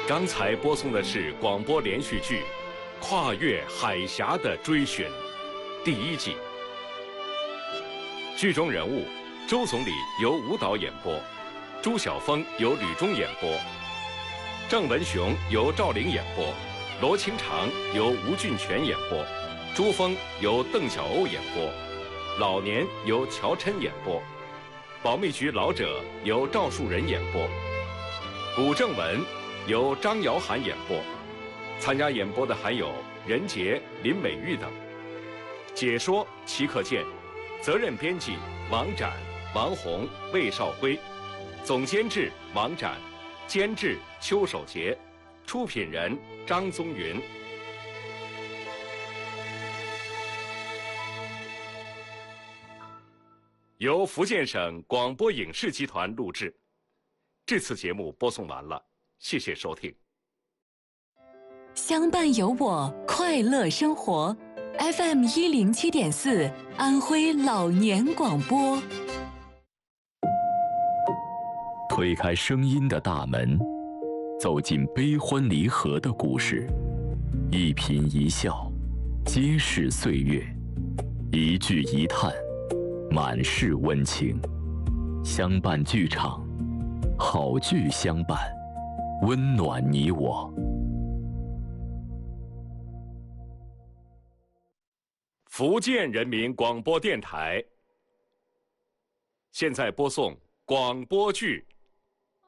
刚才播送的是广播连续剧《跨越海峡的追寻》第1季。剧中人物周总理由吴导演播，朱晓峰由吕中演播，郑文雄由赵玲演播，罗清长由吴俊全演播，朱峰由邓小欧演播，老年由乔琛演播，保密局老者由赵树人演播，古正文由张瑶涵演播。参加演播的还有任杰、林美玉等。解说齐克健，责任编辑王展、王红、魏少辉，总监制王展，监制邱守杰，出品人张宗云。由福建省广播影视集团录制。这次节目播送完了，谢谢收听。 相伴有我，快乐生活。FM 107.4，安徽老年广播。 推开声音的大门，走进悲欢离合的故事，一颦一笑，皆是岁月；一句一叹，满是温情。相伴剧场，好剧相伴，温暖你我。 福建人民广播电台现在播送广播剧